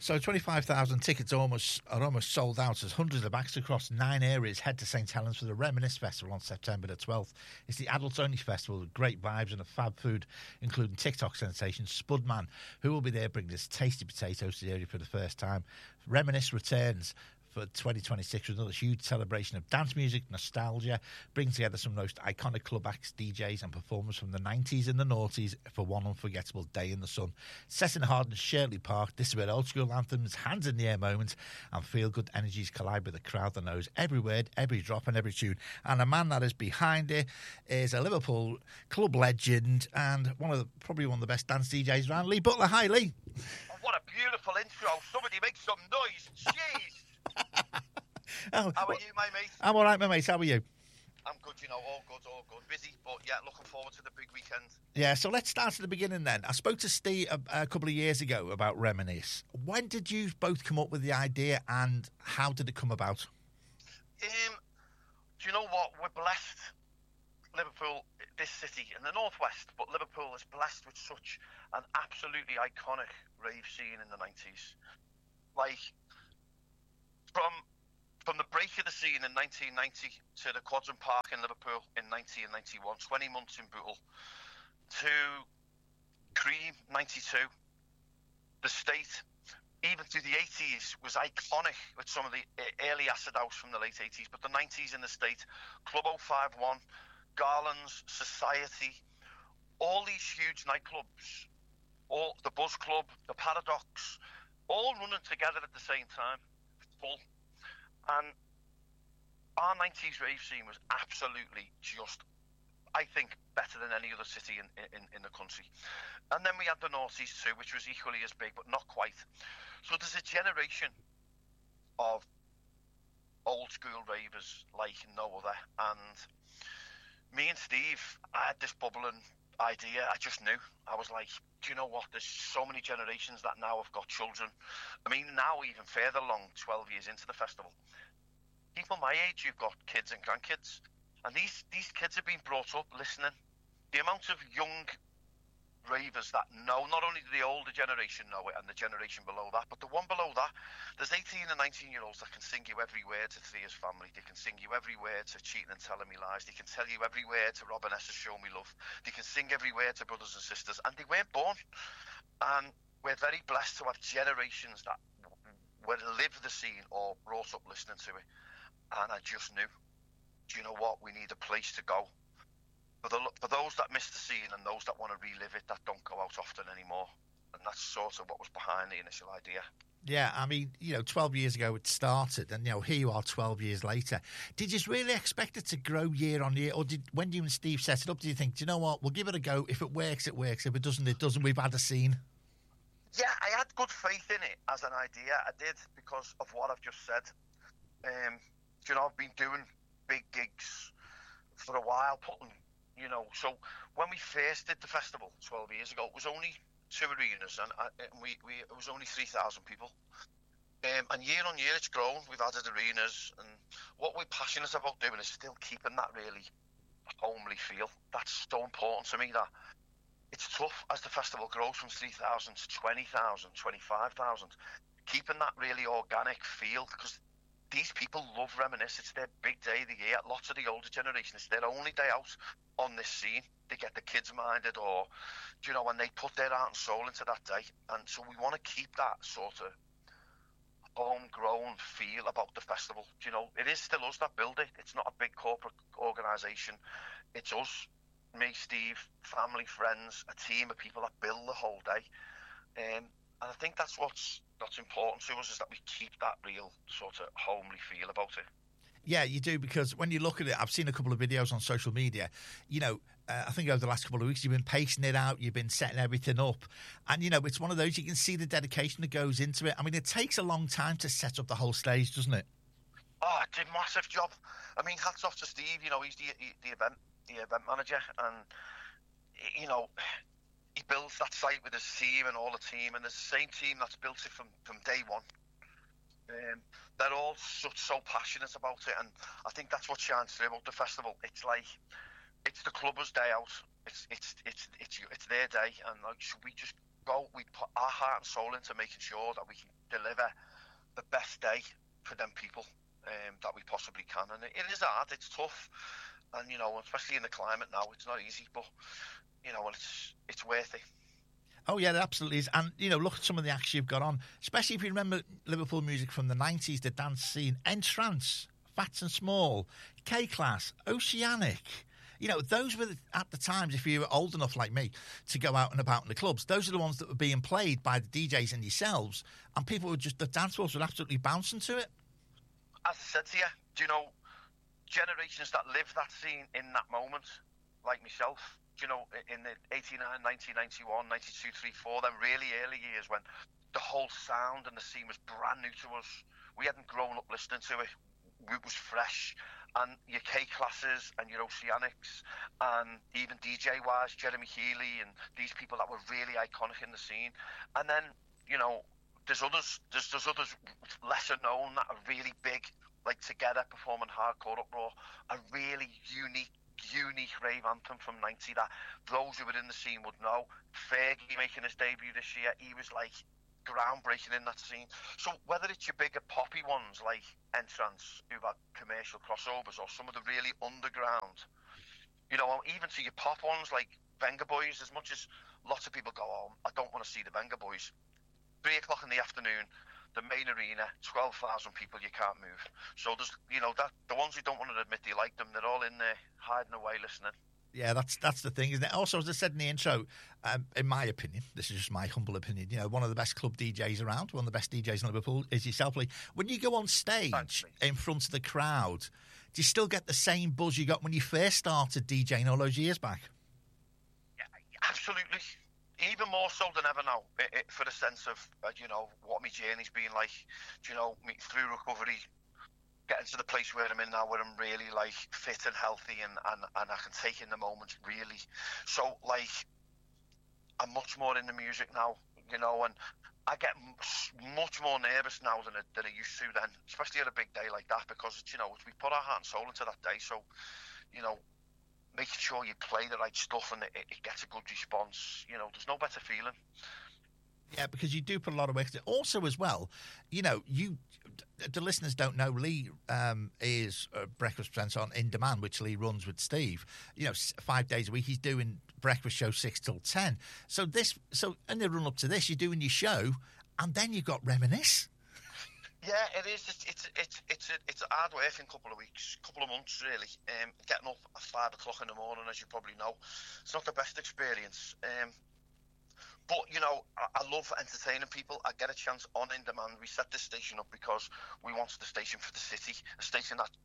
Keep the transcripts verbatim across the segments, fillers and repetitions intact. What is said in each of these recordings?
So twenty-five thousand tickets almost are almost sold out as hundreds of acts across nine areas head to St Helens for the Reminisce Festival on September the twelfth. It's the adults-only festival with great vibes and a fab food, including TikTok sensation Spudman, who will be there bringing his tasty potatoes to the area for the first time. Reminisce returns for twenty twenty-six with another huge celebration of dance music, nostalgia, bringing together some of the most iconic club acts, D Js and performers from the nineties and the noughties for one unforgettable day in the sun. Set in Hardin Shirley Park, this is where old school anthems, hands in the air moments and feel-good energies collide with a crowd that knows every word, every drop and every tune. And the man that is behind it is a Liverpool club legend and one of the, probably one of the best dance D Js around, Lee Butler. Hi, Lee. Oh, what a beautiful intro. Somebody make some noise. Jeez. oh, How are you, my mate? I'm all right, my mate. How are you? I'm good, you know, all good, all good. Busy, but yeah, looking forward to the big weekend. Yeah, so let's start at the beginning then. I spoke to Steve a, a couple of years ago about Reminisce. When did you both come up with the idea and how did it come about? Um, do you know what? We're blessed, Liverpool, this city in the northwest, but Liverpool is blessed with such an absolutely iconic rave scene in the nineties. Like, From from the break of the scene in nineteen ninety to the Quadrant Park in Liverpool in ninety and ninety-one, twenty months in Bootle, to Cream ninety-two, the State, even through the eighties was iconic with some of the early acid house from the late eighties, but the nineties in the State, Club oh five one, Garland's, Society, all these huge nightclubs, all the Buzz Club, the Paradox, all running together at the same time, full. And our nineties rave scene was absolutely just, I think, better than any other city in, in, in the country. And then we had the noughties too, which was equally as big, but not quite. So there's a generation of old school ravers like no other. And me and Steve, I had this bubbling idea. I just knew. I was like, do you know what? There's so many generations that now have got children. I mean, now even further along, twelve years into the festival, people my age who've got kids and grandkids, and these these kids have been brought up listening. The amount of young ravers that know, not only do the older generation know it and the generation below that, but the one below that, there's eighteen and nineteen year olds that can sing you every word to Thea's Family. They can sing you every word to Cheating and Telling Me Lies. They can tell you every word to Robin S's Show Me Love. They can sing every word to Brothers and Sisters, and they weren't born. And we're very blessed to have generations that were live the scene or brought up listening to it. And I just knew, do you know what? We need a place to go. For, the, for those that miss the scene and those that want to relive it, that don't go out often anymore. And that's sort of what was behind the initial idea. Yeah, I mean, you know, twelve years ago it started, and, you know, here you are twelve years later. Did you really expect it to grow year on year? Or did when you and Steve set it up, do you think, do you know what, we'll give it a go. If it works, it works. If it doesn't, it doesn't. We've had a scene. Yeah, I had good faith in it as an idea. I did, because of what I've just said. Um, you know, I've been doing big gigs for a while, putting... You know, so when we first did the festival twelve years ago, it was only two arenas, and, I, and we, we it was only three thousand people. Um, and year on year, it's grown. We've added arenas, and what we're passionate about doing is still keeping that really homely feel. That's so important to me. That it's tough as the festival grows from three thousand to twenty thousand, twenty-five thousand, keeping that really organic feel, because these people love Reminisce. It's their big day of the year. Lots of the older generation, it's their only day out on this scene. They get the kids minded, or, you know, when they put their heart and soul into that day. And so we want to keep that sort of homegrown feel about the festival. You know, it is still us that build it. It's not a big corporate organisation. It's us, me, Steve, family, friends, a team of people that build the whole day. Um, and I think that's what's that's important to us, is that we keep that real sort of homely feel about it. Yeah, you do, because when you look at it, I've seen a couple of videos on social media, you know, uh, I think over the last couple of weeks you've been pacing it out, you've been setting everything up, and, you know, it's one of those, you can see the dedication that goes into it. I mean, it takes a long time to set up the whole stage, doesn't it? Oh, it's a massive job. I mean, hats off to Steve, you know, he's the, the event the event manager, and, you know, he builds that site with his team and all the team, and it's the same team that's built it from, from day one. Um, they're all so, so passionate about it, and I think that's what shines through about the festival. It's like, it's the clubbers' day out. It's it's it's it's it's their day, and like, should we just go, we put our heart and soul into making sure that we can deliver the best day for them people um, that we possibly can. And it, it is hard, it's tough, and you know, especially in the climate now, it's not easy, but you know, it's it's worth it. Oh, yeah, it absolutely is. And, you know, look at some of the acts you've got on, especially if you remember Liverpool music from the nineties, the dance scene, Entrance, Fats and Small, K-Class, Oceanic. You know, those were, the, at the times, if you were old enough like me to go out and about in the clubs, those are the ones that were being played by the D Js and yourselves, and people would just, the dance floors were absolutely bouncing to it. As I said to you, do you know, generations that lived that scene in that moment, like myself, you know, in the eighty-nine, nineteen ninety-one, ninety-two, three, four, them really early years when the whole sound and the scene was brand new to us. We hadn't grown up listening to it. It was fresh. And your K-Classes and your Oceanics and even D J-wise, Jeremy Healy and these people that were really iconic in the scene. And then, you know, there's others, there's, there's others lesser known that are really big, like Together performing Hardcore Uproar, a really unique unique rave anthem from ninety that those who were in the scene would know. Fergie making his debut this year, he was like groundbreaking in that scene. So whether it's your bigger poppy ones like Entrance, who've had commercial crossovers, or some of the really underground, you know, even to your pop ones like Venga Boys, as much as lots of people go, oh, I don't want to see the Venga Boys, three o'clock in the afternoon, the main arena, twelve thousand people, you can't move. So there's, you know, that the ones who don't want to admit they like them, they're all in there hiding away listening. Yeah, that's that's the thing, isn't it? Also, as I said in the intro, um, in my opinion, this is just my humble opinion, you know, one of the best club D Js around, one of the best D Js in Liverpool is yourself, Lee. When you go on stage Thanks, in front of the crowd, do you still get the same buzz you got when you first started DJing all those years back? Yeah, absolutely. Even more so than ever now, it, it, for the sense of, uh, you know, what my journey's been like, you know, me, through recovery, getting to the place where I'm in now, where I'm really, like, fit and healthy and, and, and I can take in the moment, really. So, like, I'm much more in the music now, you know, and I get much more nervous now than I, than I used to then, especially at a big day like that, because, you know, we put our heart and soul into that day, so, you know, making sure you play the right stuff and it, it gets a good response. You know, there's no better feeling. Yeah, because you do put a lot of work into it. Also, as well, you know, you the listeners don't know Lee um, is a breakfast presenter on In Demand, which Lee runs with Steve. You know, five days a week he's doing breakfast show six till ten. So this, so in the run up to this, you're doing your show, and then you've got Reminisce. Yeah, it is. It's it's it's it's a, it's a hard working couple of weeks, couple of months really. Um, getting up at five o'clock in the morning, as you probably know, it's not the best experience. Um, but you know, I, I love entertaining people. I get a chance on In Demand. We set this station up because we wanted the station for the city, a station that,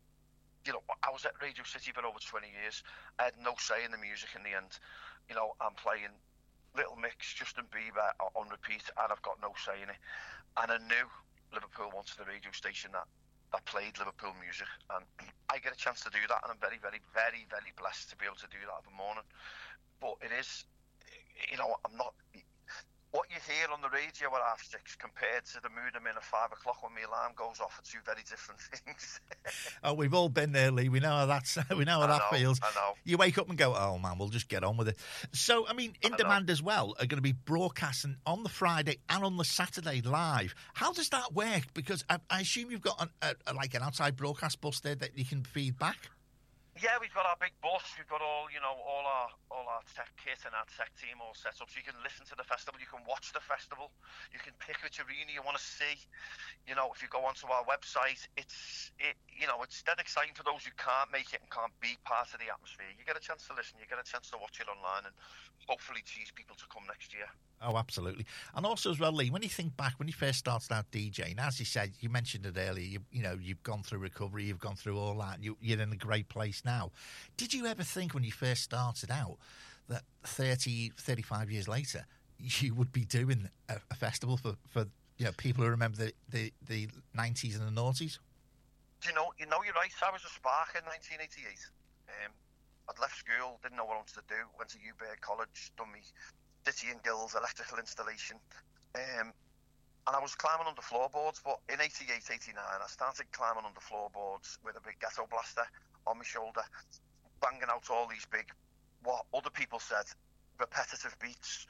you know, I was at Radio City for over twenty years. I had no say in the music in the end. You know, I'm playing Little Mix, Justin Bieber on repeat, and I've got no say in it. And I knew Liverpool wanted a radio station that, that played Liverpool music, and I get a chance to do that, and I'm very, very, very, very blessed to be able to do that every morning. But it is, you know, I'm not, what you hear on the radio at half six compared to the mood I'm in at five o'clock when my alarm goes off are two very different things. Oh, we've all been there, Lee. We know how that's, we know how I that know, feels. I know. You wake up and go, oh man, we'll just get on with it. So, I mean, In I Demand know. as well are going to be broadcasting on the Friday and on the Saturday live. How does that work? Because I, I assume you've got an, a, a, like an outside broadcast bus there that you can feed back. Yeah, we've got our big bus. We've got all, you know, all our all our tech kit and our tech team all set up, so you can listen to the festival. You can watch the festival. You can pick which arena you want to see. You know, if you go onto our website, it's it. You know, it's dead exciting for those who can't make it and can't be part of the atmosphere. You get a chance to listen. You get a chance to watch it online, and hopefully tease people to come next year. Oh, absolutely. And also as well, Lee, when you think back, when you first started out DJing, as you said, you mentioned it earlier, you, you know, you've gone through recovery, you've gone through all that, and you, you're in a great place now. Did you ever think when you first started out that thirty, thirty-five years later, you would be doing a, a festival for, for you know people who remember the, the, the nineties and the noughties? Do you know, you know, you're right. I was a spark in nineteen eighty-eight. Um, I'd left school, didn't know what I wanted to do, went to Uber College, done me City and Guilds electrical installation, um, and I was climbing under floorboards. But in eighty-eight, eighty-nine, I started climbing under floorboards with a big ghetto blaster on my shoulder, banging out all these big, what other people said, repetitive beats.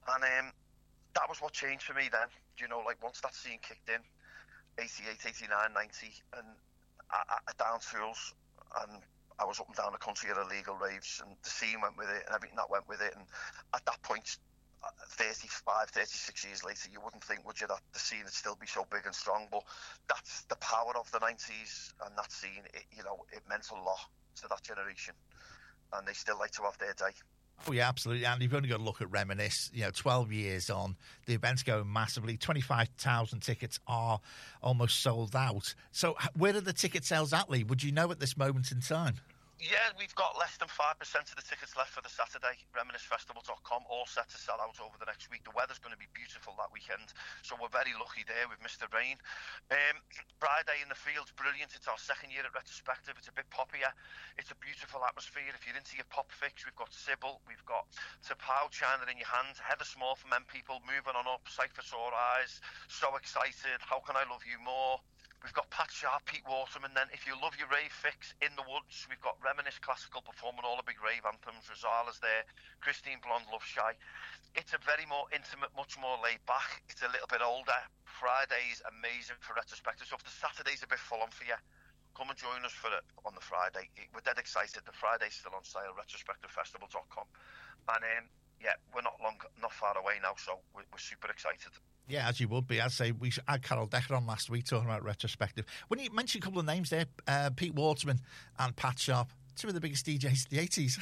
And um, that was what changed for me then. You know, like once that scene kicked in, eighty-eight, eighty-nine, ninety, and I, I down tools, and I was up and down the country at illegal raves, and the scene went with it, and everything that went with it. And at that point, thirty-five, thirty-six years later, you wouldn't think, would you, that the scene would still be so big and strong. But that's the power of the nineties, and that scene, it, you know, it meant a lot to that generation, and they still like to have their day. Oh, yeah, absolutely. And you've only got to look at Reminisce. You know, twelve years on, the event's going massively. twenty-five thousand tickets are almost sold out. So where are the ticket sales at, Lee? Would you know at this moment in time? Yeah, we've got less than five percent of the tickets left for the Saturday. reminisce festival dot com, all set to sell out over the next week. The weather's going to be beautiful that weekend, so we're very lucky there with Mister Rain. Um, Friday in the Fields, brilliant. It's our second year at Retrospective. It's a bit poppier. It's a beautiful atmosphere. If you're into your pop fix, we've got Sybil, we've got Tapao, China in your hand, Heather Small from M People, moving on up, Cypher Sore Eyes, So Excited, How Can I Love You More? We've got Pat Sharp, Pete Waterman. Then, if you love your rave fix, In the Woods, we've got Reminisce Classical performing all the big rave anthems. Rosala's there, Christine Blonde, Love Shy. It's a very more intimate, much more laid back. It's a little bit older. Friday's amazing for Retrospective. So if the Saturday's a bit full on for you, come and join us for it on the Friday. We're dead excited. The Friday's still on sale, retrospective festival dot com. And um, yeah, we're not long, not far away now, so we're, we're super excited. Yeah, as you would be. I'd say we had Carol Decker on last week talking about Retrospective. When you mentioned a couple of names there, uh, Pete Waterman and Pat Sharp, two of the biggest D Js of the eighties.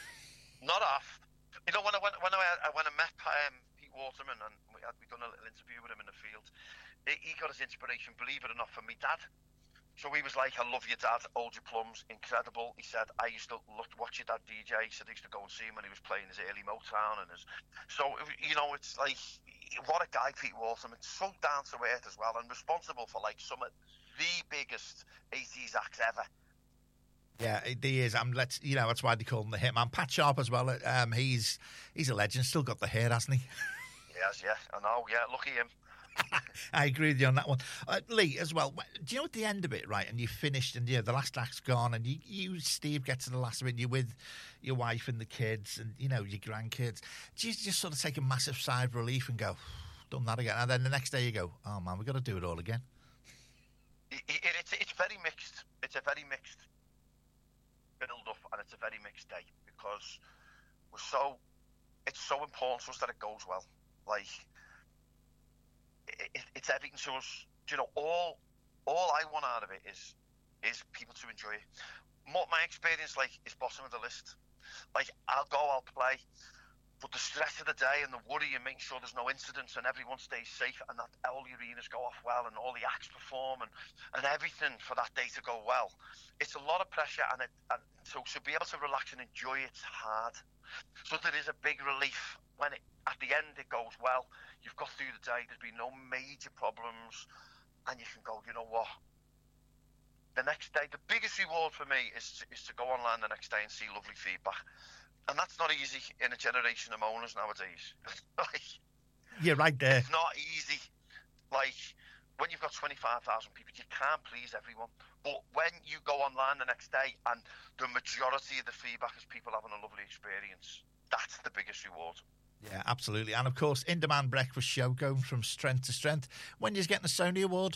Not half. You know, when I went when I, when I met um, Pete Waterman, and we had we done a little interview with him in the field, he, he got his inspiration, believe it or not, from me dad. So he was like, I love your dad, Hold Your Plums, incredible. He said, I used to look, watch your dad D J. He said I used to go and see him when he was playing his early Motown. and his. So, you know, it's like, what a guy, Pete Waterman. So down to earth as well, and responsible for like some of the biggest eighties acts ever. Yeah, he is. I'm let's you know that's why they call him the Hitman. Pat Sharp as well. Um, he's he's a legend. Still got the hair, hasn't he? Yes, yeah, I know. Yeah, lucky him. I agree with you on that one. Uh, Lee, as well, do you know at the end of it, right, and you finished and you know, the last act's gone and you, you, Steve, get to the last of it and you're with your wife and the kids and, you know, your grandkids. Do you just sort of take a massive sigh of relief and go, done that again? And then the next day you go, oh, man, we've got to do it all again. It, it, it's, it's very mixed. It's a very mixed build-up and it's a very mixed day because we're so, it's so important to us that it goes well. Like, It, it's everything to us. You know, all all I want out of it is is people to enjoy it. What my experience like is bottom of the list. Like I'll go, I'll play, but the stress of the day and the worry and making sure there's no incidents and everyone stays safe and that all the arenas go off well and all the acts perform and, and everything for that day to go well. It's a lot of pressure and, it, and so to be able to relax and enjoy it's hard. So there is a big relief when it, at the end it goes well. You've got through the day, there's been no major problems, and you can go, you know what? The next day, the biggest reward for me is to, is to go online the next day and see lovely feedback. And that's not easy in a generation of owners nowadays. Like, you're right there. It's not easy. Like, when you've got twenty-five thousand people, you can't please everyone. But when you go online the next day and the majority of the feedback is people having a lovely experience, that's the biggest reward. Yeah, absolutely. And, of course, In Demand Breakfast Show going from strength to strength. When you're getting a Sony Award?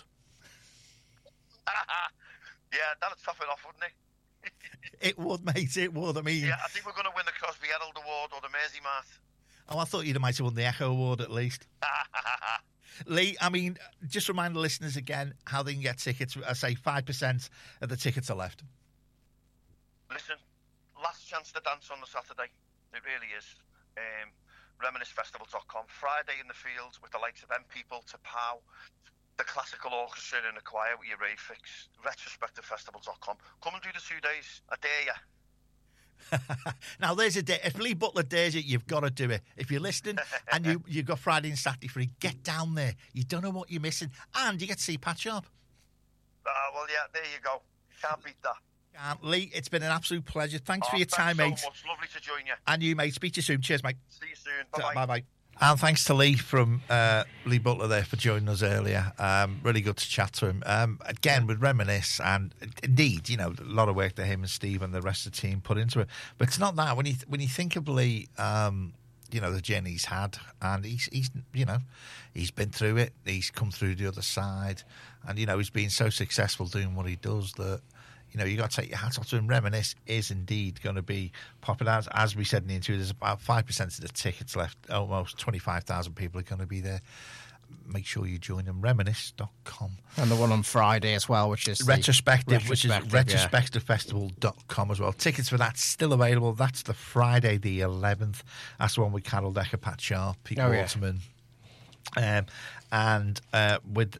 Yeah, that'd top it off, wouldn't it? It would, mate. It would. I mean... Yeah, I think we're going to win the Crosby Herald Award or the Mersey Mart. Oh, I thought you might have won the Echo Award at least. Lee, I mean, just remind the listeners again how they can get tickets. I say five percent of the tickets are left. Listen, last chance to dance on the Saturday. It really is. Um... reminisce festival dot com. Friday in the Fields with the likes of M People, Tapao, the classical orchestra in the choir with your rave fix. retrospective festival dot com. Come and do the two days. I dare you. Now, there's a day. If Lee Butler dares it, you've got to do it. If you're listening and you, you've got Friday and Saturday free, get down there. You don't know what you're missing. And you get to see Pat Sharp. Ah, uh, well, yeah, there you go. Can't beat that. Can't. Lee, it's been an absolute pleasure. Thanks oh, for your time, so mate. Much. Lovely to join you. And you, mate. Speak to you soon. Cheers, mate. See you soon. Bye-bye. Bye-bye. And thanks to Lee from uh, Lee Butler there for joining us earlier. Um, really good to chat to him. Um, again, with Reminisce, and indeed, you know, a lot of work that him and Steve and the rest of the team put into it. But it's not that. When you when you think of Lee, um, you know, the journey he's had, and he's he's you know, he's been through it. He's come through the other side, and you know, he's been so successful doing what he does that. You know, you got to take your hat off to him. Reminisce is indeed going to be popular. As, as we said in the interview, there's about five percent of the tickets left. Almost twenty-five thousand people are going to be there. Make sure you join them. Reminisce dot com. And the one on Friday as well, which is retrospective, which is retrospective, retrospective festival dot com as well. Tickets for that still available. That's the Friday the eleventh. That's the one with Carol Decker, Pat Sharp, Pete oh, Waterman. Yeah. Um, and uh, with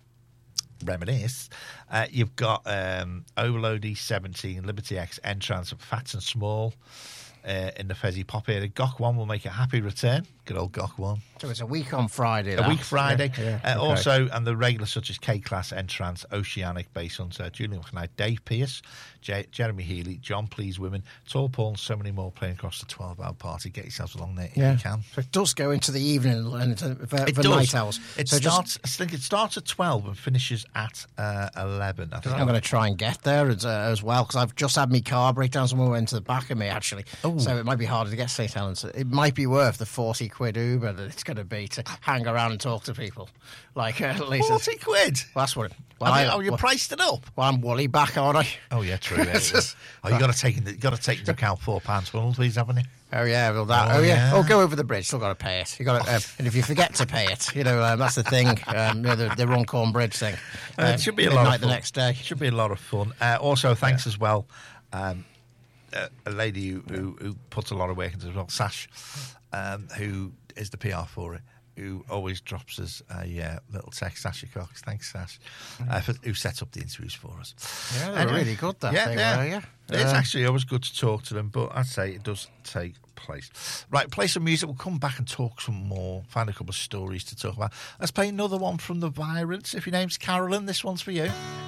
Reminisce, uh, you've got um, Overload E seventeen, Liberty X, Entrance, Fats and Small uh, in the Fezzy Pop area. Gok one will make a happy return. Good old Gok one. So it's a week on Friday. A that. week Friday. Yeah, yeah, uh, okay. Also, and the regulars such as K-Class, Entrance, Oceanic, Base Hunter, Julian McKnight, Dave Pearce, J- Jeremy Healy, John Please Women, Tall Paul, and so many more playing across the twelve-hour party. Get yourselves along there if yeah. you can. So it does go into the evening and for, It for does. night hours. It so starts. just, I think it starts at twelve and finishes at uh, eleven. I think. I'm going to try and get there as, uh, as well because I've just had my car break down. Someone went to the back of me actually, Ooh. so it might be harder to get Saint Helens. It might be worth the forty quid Uber that it's going to be to hang around and talk to people. Like uh, at least Forty quid. Well, that's what. It, well, Have you, I, oh, you well, priced it up. well, I'm woolly back, aren't I? Oh yeah, true. Yeah, yeah. Oh, you got to take into, you got to take into account four pounds funnel, please, haven't you? Oh yeah, well that. Oh, Oh, yeah. yeah. Oh, go over the bridge. Still got to pay it. You got to, uh, and if you forget to pay it, you know um, that's the thing. Um, you know, the, the Runcorn Bridge thing. Uh, it should be a lot midnight of the fun. next day. It should be a lot of fun. Uh, also, thanks as well. Um, uh, a lady who, who, who puts a lot of work into it as well, Sash, um, who is the P R for it, who always drops us a uh, little text. Sasha Cox, thanks, Sash, uh, for, who set up the interviews for us. Yeah, they're Anyway, really good. That yeah, thing, yeah. were, yeah. It's Uh, actually always good to talk to them, but I'd say it does take place. Right, play some music. We'll come back and talk some more, find a couple of stories to talk about. Let's play another one from the Virants. If your name's Carolyn, this one's for you.